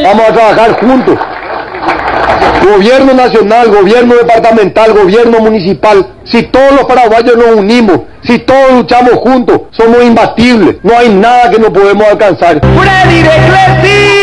Vamos a trabajar juntos. Gobierno nacional, gobierno departamental, gobierno municipal. Si todos los paraguayos nos unimos, si todos luchamos juntos, somos imbatibles. No hay nada que no podemos alcanzar.